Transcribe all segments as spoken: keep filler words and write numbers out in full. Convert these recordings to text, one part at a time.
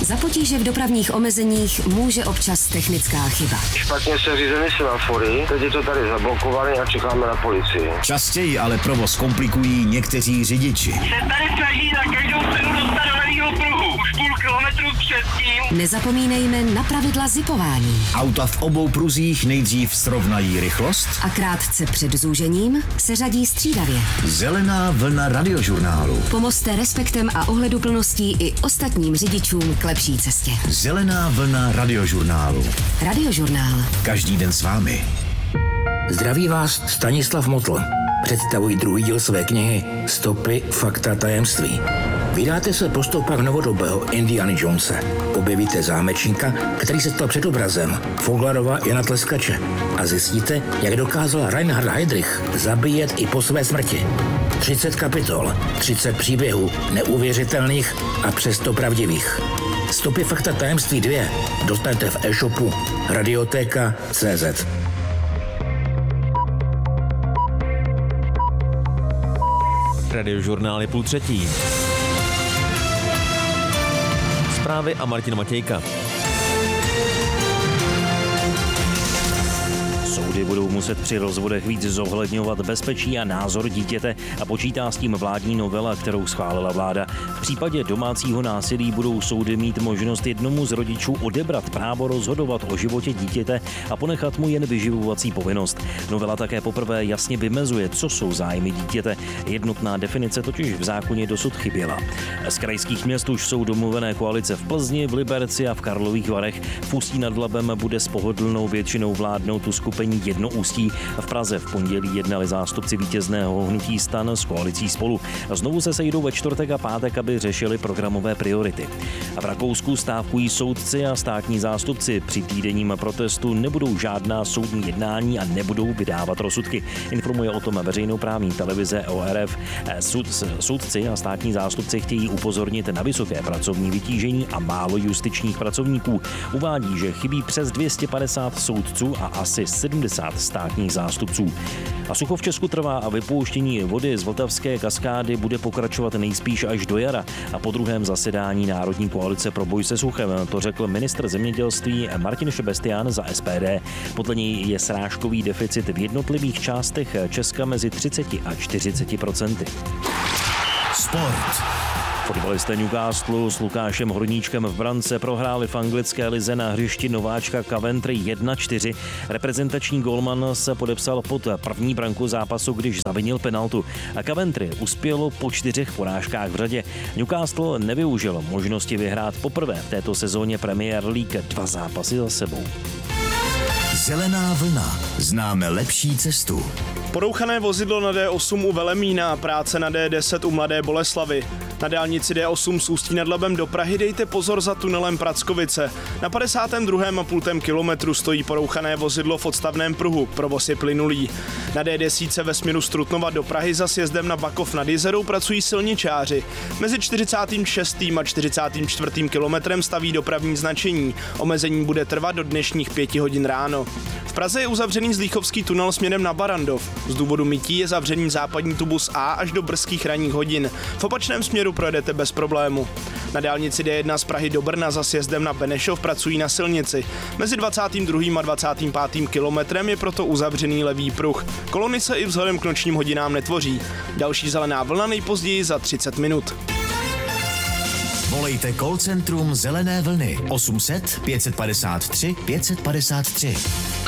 Za potíže v dopravních omezeních může občas technická chyba. Špatně se řízeny semafory, teď je to tady zablokované a čekáme na policii. Častěji ale provoz komplikují někteří řidiči. Se tady snaží na každou cenu dostat do levýho pruhu. Už půl kilometru předtím. Nezapomínejme na pravidla zipování. Auta v obou pruzích nejdřív srovnají rychlost A krátce před zúžením se řadí střídavě. Zelená vlna radiožurnálu. Pomozte respektem a ohleduplností i ostatním řidičům k lepší cestě. Zelená vlna radiožurnálu. Radiožurnál. Každý den s vámi. Zdraví vás Stanislav Motl. Představuji druhý díl své knihy Stopy, fakta, tajemství. Vydáte se po stopách novodobého Indiana Jonese. Objevíte zámečníka, který se stal předobrazem Foglarova Jana Tleskače a zjistíte, jak dokázal Reinhard Heydrich zabíjet i po své smrti. třicet kapitol, třicet příběhů, neuvěřitelných a přesto pravdivých. Stopy, fakta, tajemství dva dostanete v e-shopu Radiotéka tečka cé zet. Radiožurnál je půl třetí. Zprávy a Martin Matějka. Soudy budou muset při rozvodech víc zohledňovat bezpečí a názor dítěte a počítá s tím vládní novela, kterou schválila vláda. V případě domácího násilí budou soudy mít možnost jednomu z rodičů odebrat právo rozhodovat o životě dítěte a ponechat mu jen vyživovací povinnost. Novela také poprvé jasně vymezuje, co jsou zájmy dítěte. Jednotná definice totiž v zákoně dosud chyběla. Z krajských měst už jsou domluvené koalice v Plzni, v Liberci a v Karlových Varech. V Ústí nad Labem bude s pohodlnou většinou vládnout uskupení Jednoústí. V Praze v pondělí jednali zástupci vítězného hnutí STAN s koalicí Spolu. Znovu se sejdou ve čtvrtek a pátek, aby řešili programové priority. A v Rakousku stávkují soudci a státní zástupci. Při týdenním protestu nebudou žádná soudní jednání a nebudou vydávat rozsudky. Informuje o tom veřejnoprávní televize O R F. Soud, soudci a státní zástupci chtějí upozornit na vysoké pracovní vytížení a málo justičních pracovníků. Uvádí, že chybí přes dvě stě padesát soudců a asi sedmdesát státních zástupců. A sucho v Česku trvá a vypouštění vody z Vltavské kaskády bude pokračovat nejspíš až do jara a po druhém zasedání Národní koalice pro boj se suchem. To řekl ministr zemědělství Martin Šebestián za S P D. Podle něj je srážkový deficit v jednotlivých částech Česka mezi třicet a čtyřicet procenty. Sport. Fotbalisté Newcastlu s Lukášem Horníčkem v brance prohráli v anglické lize na hřišti nováčka Coventry jedna čtyři. Reprezentační gólman se podepsal pod první branku zápasu, když zavinil penaltu. A Coventry uspělo po čtyřech porážkách v řadě. Newcastle nevyužil možnosti vyhrát poprvé v této sezóně Premier League dva zápasy za sebou. Zelená vlna. Známe lepší cestu. Porouchané vozidlo na D osm u Velemína, práce na D deset u Mladé Boleslavi. Na dálnici D osm z Ústí nad Labem do Prahy dejte pozor za tunelem Prackovice. Na padesátém druhém a půl kilometru stojí porouchané vozidlo v odstavném pruhu, provoz je plynulý. Na D deset ve směru z Trutnova do Prahy za sjezdem na Bakov nad Jizerou pracují silničáři. Mezi čtyřicátým šestým a čtyřicátým čtvrtým kilometrem staví dopravní značení. Omezení bude trvat do dnešních pěti hodin ráno. V Praze je uzavřený Zlíchovský tunel směrem na Barandov. Z důvodu mytí je zavřený západní tubus A až do brzkých ranních hodin. V opačném směru projedete bez problému. Na dálnici D jedna z Prahy do Brna za sjezdem na Benešov pracují na silnici. Mezi dvacátým druhým a dvacátým pátým kilometrem je proto uzavřený levý pruh. Kolony se i vzhledem k nočním hodinám netvoří. Další zelená vlna nejpozději za třicet minut. Volejte call centrum Zelené vlny osm set pět padesát tři pět padesát tři.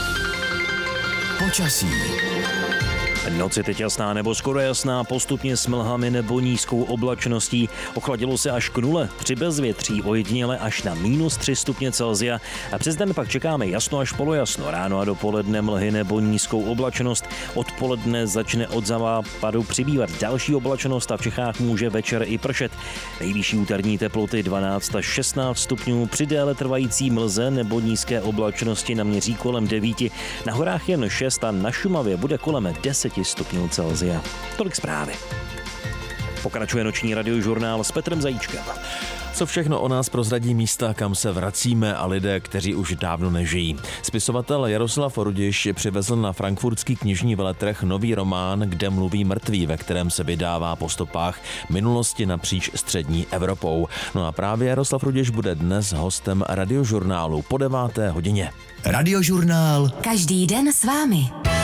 Počasí. Noc je teď jasná nebo skoro jasná, postupně s mlhami nebo nízkou oblačností. Ochladilo se až k nule, při bezvětří ojediněle až na minus tři stupně Celsia. A přes den pak čekáme jasno až polojasno, ráno a dopoledne mlhy nebo nízkou oblačnost. Odpoledne začne od západu přibývat další oblačnost a v Čechách může večer i pršet. Nejvyšší úterní teploty dvanáct až šestnáct stupňů, při déle trvající mlze nebo nízké oblačnosti naměří kolem devíti. Na horách jen šest a na Šumavě bude kolem deset stupňů Celsia. Tolik zprávy. Pokračuje noční radiožurnál s Petrem Zajíčkem. Co všechno o nás prozradí místa, kam se vracíme a lidé, kteří už dávno nežijí. Spisovatel Jaroslav Rudiš přivezl na frankfurtský knižní veletrh nový román Kde mluví mrtví, ve kterém se vydává po stopách minulosti napříč střední Evropou. No a právě Jaroslav Rudiš bude dnes hostem Radiožurnálu po deváté hodině. Radiožurnál. Každý den s vámi.